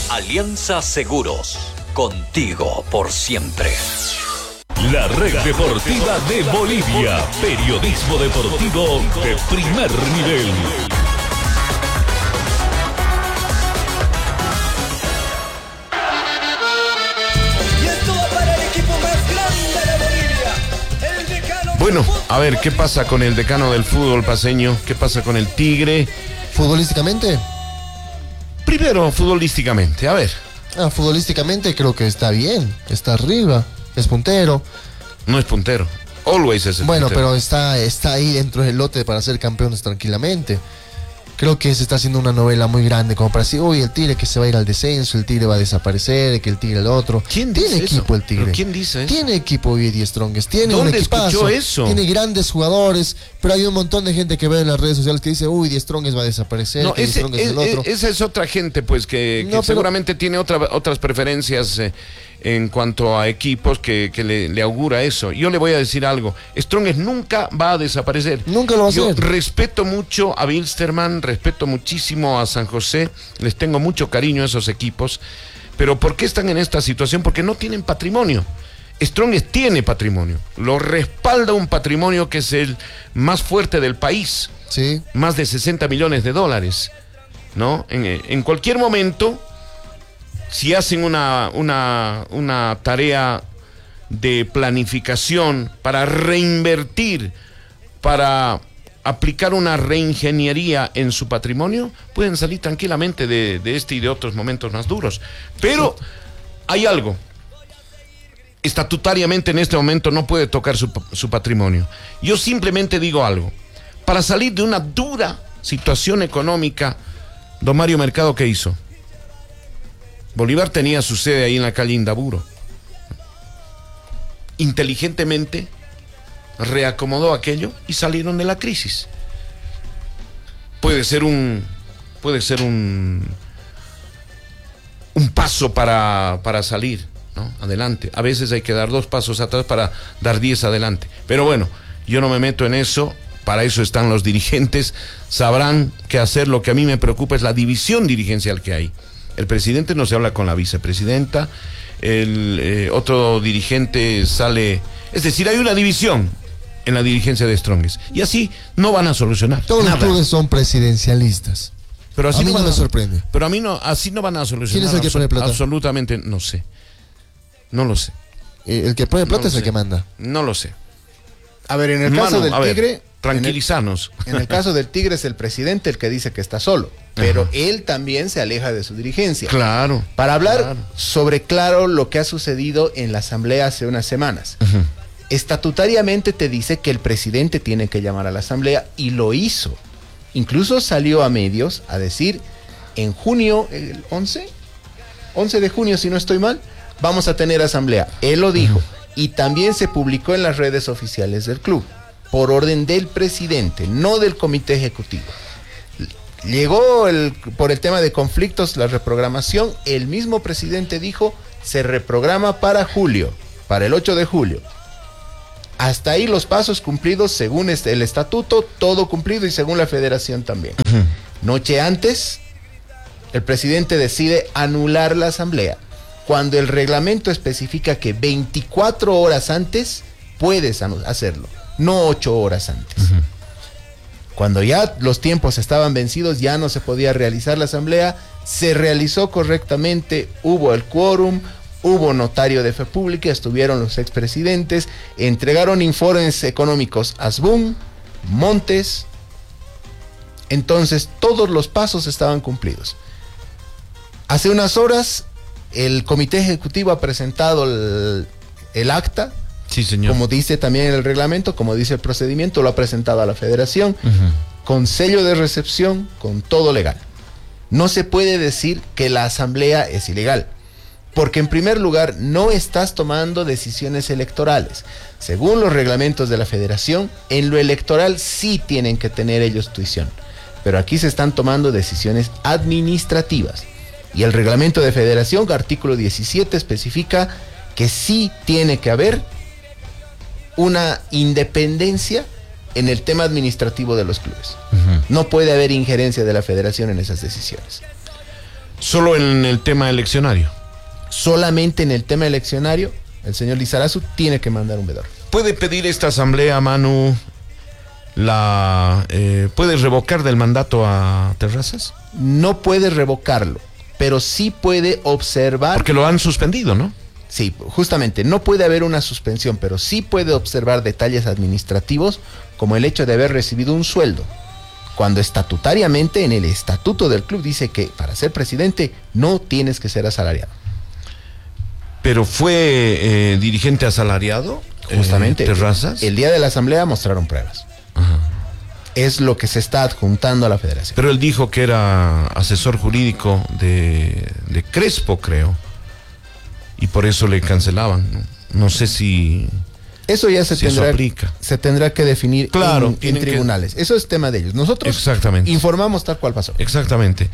Alianza Seguros, contigo por siempre. La Red Deportiva de Bolivia, periodismo deportivo de primer nivel. Bueno, a ver, ¿qué pasa con el decano del fútbol paceño? ¿Qué pasa con el Tigre? ¿Futbolísticamente? Primero, futbolísticamente, a ver. Futbolísticamente creo que está bien, está arriba, es puntero. No es puntero, always es el bueno, puntero. pero está ahí dentro del lote para ser campeones tranquilamente. Creo que se está haciendo una novela muy grande como para decir, uy, el Tigre que se va a ir al descenso, el Tigre va a desaparecer, que el Tigre el otro. ¿Quién tiene dice equipo eso? el Tigre? ¿Pero quién dice eso? Tiene equipo Eddie Strongest, tiene un ¿Dónde equipazo, escuchó eso? tiene grandes jugadores, pero hay un montón de gente que ve en las redes sociales que dice, uy, Eddie Strongest va a desaparecer, No, que Eddie Strongest es el otro. esa es otra gente, pues, que No, pero seguramente tiene otras preferencias en cuanto a equipos que le augura eso. Yo le voy a decir algo, Strongest nunca va a desaparecer. Nunca lo va a Yo hacer. respeto mucho a Wilstermann, respeto muchísimo a San José, les tengo mucho cariño a esos equipos, pero ¿por qué están en esta situación? Porque no tienen patrimonio. Strongest tiene patrimonio, lo respalda un patrimonio que es el más fuerte del país, Sí. más de 60 millones de dólares, ¿no? En cualquier momento, si hacen una tarea de planificación para reinvertir, para aplicar una reingeniería en su patrimonio, pueden salir tranquilamente de este y de otros momentos más duros. Pero hay algo. Estatutariamente en este momento no puede tocar su patrimonio. Yo simplemente digo algo. Para salir de una dura situación económica, don Mario Mercado, ¿qué hizo? Bolívar tenía su sede ahí en la calle Indaburo. Inteligentemente reacomodó aquello y salieron de la crisis. Puede ser un paso para salir, ¿no? Adelante. A veces hay que dar 2 pasos atrás para dar 10 adelante. Pero bueno, yo no me meto en eso. Para eso están los dirigentes. Sabrán qué hacer. Lo que a mí me preocupa es la división dirigencial que hay. El presidente no se habla con la vicepresidenta. El otro dirigente sale. Es decir, hay una división en la dirigencia de Strongest. Y así no van a solucionar Todos nada. los clubes son presidencialistas. Pero así A mí no me sorprende. Pero a mí no, así no van a solucionar. ¿Quién es el que pone plata? Absolutamente, no sé. No lo sé. El que pone plata No lo es el sé. que manda. No lo sé. A ver, en el Mano, caso del a ver, Tigre, tranquilizanos. en el caso del Tigre es el presidente el que dice que está solo, pero Ajá. él también se aleja de su dirigencia. Claro. Para hablar Claro. sobre claro lo que ha sucedido en la asamblea hace unas semanas. Ujú. Estatutariamente te dice que el presidente tiene que llamar a la asamblea y lo hizo. Incluso salió a medios a decir, en junio, el 11 de junio si no estoy mal, vamos a tener asamblea. Él lo dijo. Y también se publicó en las redes oficiales del club, por orden del presidente, no del comité ejecutivo. Llegó por el tema de conflictos, la reprogramación, el mismo presidente dijo, se reprograma para julio, para el 8 de julio. Hasta ahí los pasos cumplidos según el estatuto, todo cumplido y según la federación también. Noche antes, el presidente decide anular la asamblea, cuando el reglamento especifica que 24 horas antes puedes hacerlo, no 8 horas antes. Cuando ya los tiempos estaban vencidos, ya no se podía realizar la asamblea, se realizó correctamente, hubo el quórum, hubo notario de fe pública, estuvieron los expresidentes, entregaron informes económicos a Asbun, Montes, entonces todos los pasos estaban cumplidos. Hace unas horas el comité ejecutivo ha presentado el acta, Sí, señor. como dice también el reglamento, como dice el procedimiento, lo ha presentado a la federación, con sello de recepción, con todo legal. No se puede decir que la asamblea es ilegal, porque en primer lugar no estás tomando decisiones electorales. Según los reglamentos de la federación, en lo electoral sí tienen que tener ellos tuición, pero aquí se están tomando decisiones administrativas. Y el reglamento de federación, artículo 17, especifica que sí tiene que haber una independencia en el tema administrativo de los clubes. No puede haber injerencia de la federación en esas decisiones. Solo en el tema eleccionario. Solamente en el tema eleccionario, el señor Lizarazu tiene que mandar un vedor. ¿Puede pedir esta asamblea, Manu, puede revocar del mandato a Terrazas? No puede revocarlo, pero sí puede observar. Porque lo han suspendido, ¿no? Sí, justamente, no puede haber una suspensión, pero sí puede observar detalles administrativos, como el hecho de haber recibido un sueldo, cuando estatutariamente en el estatuto del club dice que para ser presidente no tienes que ser asalariado. Pero fue dirigente asalariado, Justamente, Terrazas. el día de la asamblea mostraron pruebas. Ajá. Es lo que se está adjuntando a la federación. Pero él dijo que era asesor jurídico de Crespo, creo. Y por eso le cancelaban. No sé si Eso ya se eso aplica. tendrá que definir Claro, en tienen que- tribunales. Eso es tema de ellos. Nosotros Exactamente. informamos tal cual pasó. Exactamente.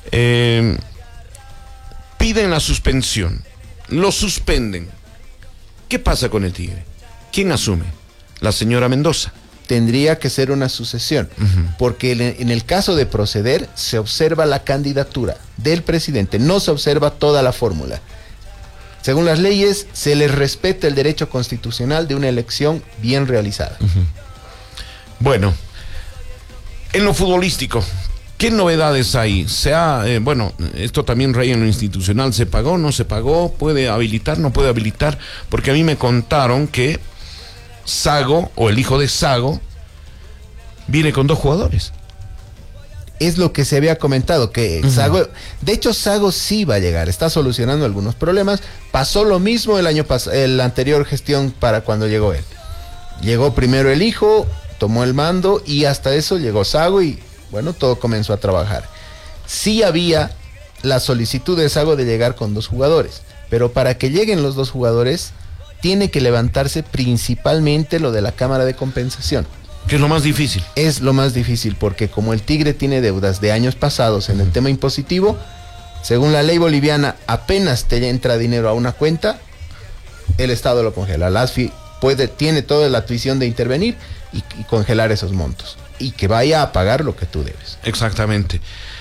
Piden la suspensión. Lo suspenden. ¿Qué pasa con el Tigre? ¿Quién asume? La señora Mendoza. Tendría que ser una sucesión, porque en el caso de proceder se observa la candidatura del presidente, no se observa toda la fórmula. Según las leyes, se les respeta el derecho constitucional de una elección bien realizada. Bueno, en lo futbolístico, ¿qué novedades hay? Bueno, esto también raya en lo institucional. ¿Se pagó? ¿No se pagó? ¿Puede habilitar? ¿No puede habilitar? Porque a mí me contaron que Sago, o el hijo de Sago, viene con 2 jugadores. Es lo que se había comentado, que Sago, de hecho Sago sí va a llegar, está solucionando algunos problemas. Pasó lo mismo el anterior gestión para cuando llegó él. Llegó primero el hijo, tomó el mando y hasta eso llegó Sago y bueno, todo comenzó a trabajar. Sí había la solicitud de Sago de llegar con 2 jugadores, pero para que lleguen los 2 jugadores tiene que levantarse principalmente lo de la Cámara de Compensación. Que es lo más difícil. Es lo más difícil porque como el Tigre tiene deudas de años pasados en el tema impositivo, según la ley boliviana, apenas te entra dinero a una cuenta, el Estado lo congela. La ASFI tiene toda la tuición de intervenir y congelar esos montos y que vaya a pagar lo que tú debes. Exactamente.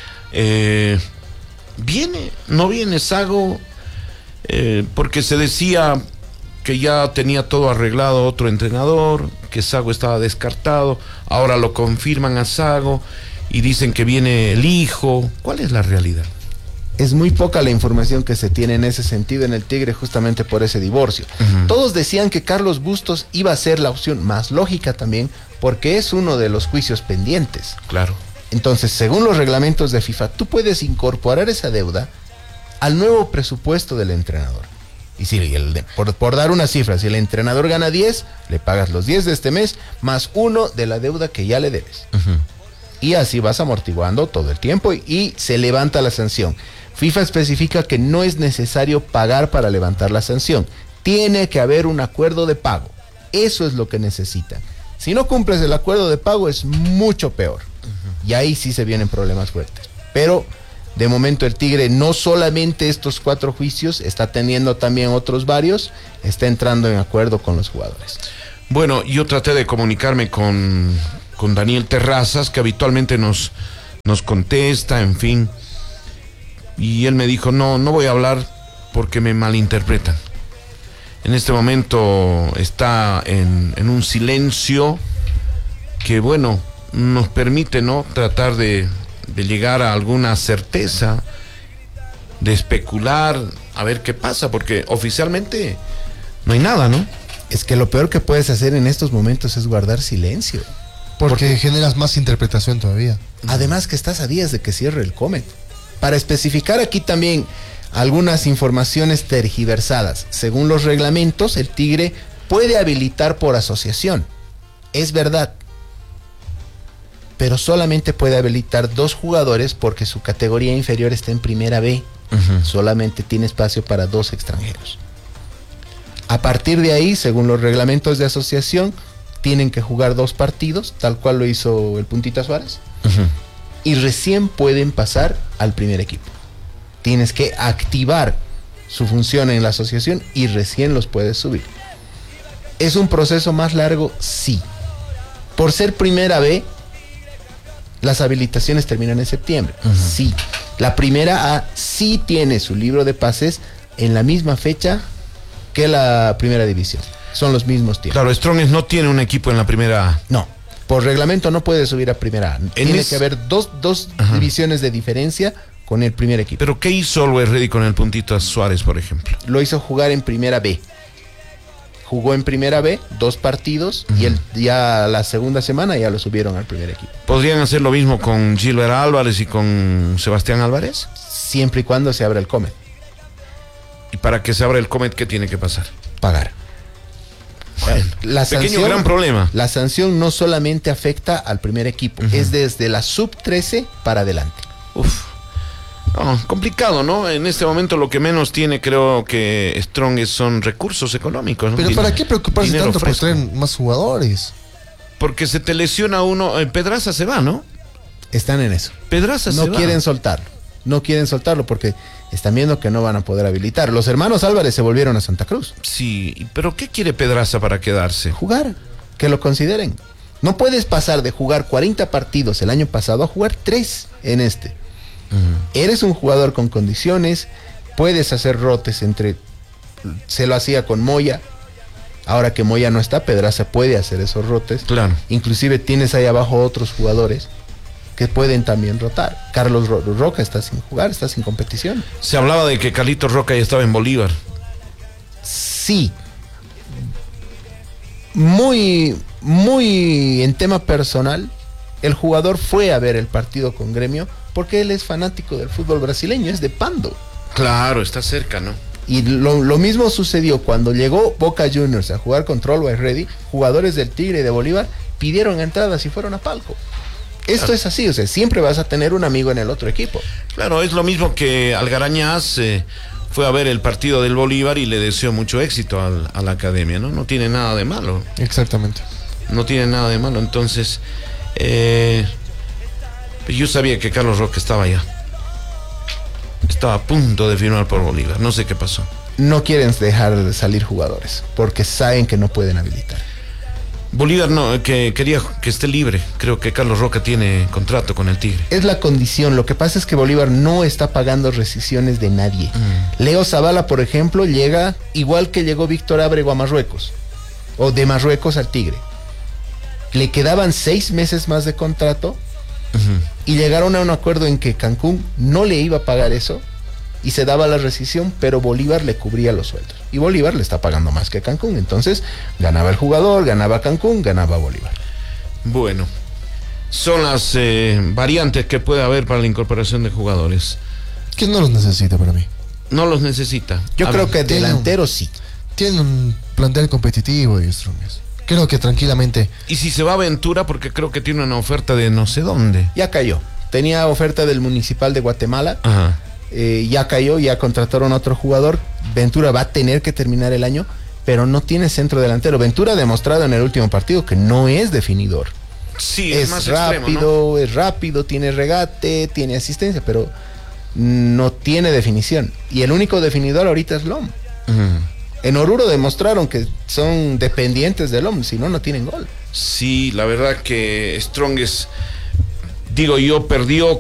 ¿No viene Sago? Porque se decía que ya tenía todo arreglado otro entrenador, que Sago estaba descartado, ahora lo confirman a Sago y dicen que viene el hijo. ¿Cuál es la realidad? Es muy poca la información que se tiene en ese sentido en el Tigre justamente por ese divorcio. Todos decían que Carlos Bustos iba a ser la opción más lógica también porque es uno de los juicios pendientes. Claro. Entonces, según los reglamentos de FIFA, tú puedes incorporar esa deuda al nuevo presupuesto del entrenador. Y si por dar una cifra, si el entrenador gana 10, le pagas los 10 de este mes más 1 de la deuda que ya le debes. Y así vas amortiguando todo el tiempo y se levanta la sanción. FIFA especifica que no es necesario pagar para levantar la sanción. Tiene que haber un acuerdo de pago. Eso es lo que necesitan. Si no cumples el acuerdo de pago es mucho peor. Y ahí sí se vienen problemas fuertes. Pero de momento el Tigre no solamente estos 4 juicios, está teniendo también otros varios, está entrando en acuerdo con los jugadores. Bueno, yo traté de comunicarme con Daniel Terrazas, que habitualmente nos contesta, en fin. Y él me dijo, no voy a hablar porque me malinterpretan. En este momento está en un silencio que, bueno, nos permite, ¿no?, tratar de llegar a alguna certeza, de especular, a ver qué pasa, porque oficialmente no hay nada, ¿no? Es que lo peor que puedes hacer en estos momentos es guardar silencio. Porque generas más interpretación todavía. Además que estás a días de que cierre el Comet. Para especificar aquí también algunas informaciones tergiversadas. Según los reglamentos, el Tigre puede habilitar por asociación. Es verdad. Pero solamente puede habilitar 2 jugadores porque su categoría inferior está en Primera B. Solamente tiene espacio para 2 extranjeros. A partir de ahí, según los reglamentos de asociación, tienen que jugar 2 partidos, tal cual lo hizo el Puntita Suárez, y recién pueden pasar al primer equipo. Tienes que activar su función en la asociación y recién los puedes subir. ¿Es un proceso más largo? Sí. Por ser Primera B, las habilitaciones terminan en septiembre. Sí. La primera A sí tiene su libro de pases en la misma fecha que la primera división. Son los mismos tiempos. Claro, Strongest no tiene un equipo en la primera A. No, por reglamento no puede subir a primera A. Tiene que haber dos divisiones de diferencia con el primer equipo. ¿Pero qué hizo Always Ready con el puntito a Suárez, por ejemplo? Lo hizo jugar en primera B. Jugó en primera B 2 partidos y ya la segunda semana ya lo subieron al primer equipo. ¿Podrían hacer lo mismo con Gilbert Álvarez y con Sebastián Álvarez? Siempre y cuando se abra el Comet. Y para que se abra el Comet, ¿qué tiene que pasar? Pagar. Bueno, pequeño gran problema. La sanción no solamente afecta al primer equipo, es desde la sub-13 para adelante. Uf. No, complicado, ¿no? En este momento lo que menos tiene, creo que Strongest son recursos económicos, ¿no? Pero ¿para qué preocuparse Dinero tanto fresco. por traer más jugadores? Porque se te lesiona uno. Pedraza se va, ¿no? Están en eso. Pedraza se No va. quieren soltarlo. No quieren soltarlo porque están viendo que no van a poder habilitar. Los hermanos Álvarez se volvieron a Santa Cruz. Sí, pero ¿qué quiere Pedraza para quedarse? Jugar, que lo consideren. No puedes pasar de jugar 40 partidos el año pasado a jugar 3 en este. Eres un jugador con condiciones, puedes hacer rotes se lo hacía con Moya. Ahora que Moya no está, Pedraza puede hacer esos rotes. Claro. Inclusive tienes ahí abajo otros jugadores que pueden también rotar. Carlos Roca está sin jugar, está sin competición. Se hablaba de que Carlitos Roca ya estaba en Bolívar. Sí. Muy en tema personal, el jugador fue a ver el partido con Gremio porque él es fanático del fútbol brasileño, es de Pando. Claro, está cerca, ¿no? Y lo mismo sucedió cuando llegó Boca Juniors a jugar contra Always Ready. Jugadores del Tigre y de Bolívar pidieron entradas y fueron a palco. Esto es así, o sea, siempre vas a tener un amigo en el otro equipo. Claro, es lo mismo que Algarañaz fue a ver el partido del Bolívar y le deseó mucho éxito a la academia, ¿no? No tiene nada de malo. Exactamente. No tiene nada de malo. Entonces, yo sabía que Carlos Roca estaba allá. Estaba a punto de firmar por Bolívar. No sé qué pasó. No quieren dejar salir jugadores porque saben que no pueden habilitar. Bolívar no, que quería que esté libre. Creo que Carlos Roca tiene contrato con el Tigre. Es la condición. Lo que pasa es que Bolívar no está pagando rescisiones de nadie. Leo Zavala, por ejemplo, llega igual que llegó Víctor Ábrego a Marruecos. O de Marruecos al Tigre. Le quedaban 6 meses más de contrato. Y llegaron a un acuerdo en que Cancún no le iba a pagar eso y se daba la rescisión, pero Bolívar le cubría los sueldos. Y Bolívar le está pagando más que Cancún. Entonces, ganaba el jugador, ganaba Cancún, ganaba Bolívar. Bueno, son las variantes que puede haber para la incorporación de jugadores. Que no los necesita para mí. No los necesita. Yo creo que tiene delantero sí. Tiene un plantel competitivo y Strongest. Creo que tranquilamente. Y si se va a Ventura, porque creo que tiene una oferta de no sé dónde. Ya cayó. Tenía oferta del Municipal de Guatemala. Ajá. Ya cayó, ya contrataron a otro jugador. Ventura va a tener que terminar el año, pero no tiene centro delantero. Ventura ha demostrado en el último partido que no es definidor. Sí, Es más rápido, extremo, ¿no? es rápido, tiene regate, tiene asistencia, pero no tiene definición. Y el único definidor ahorita es Lom. En Oruro demostraron que son dependientes del Lom, si no, no tienen gol. Sí, la verdad que Strongest, digo yo, perdió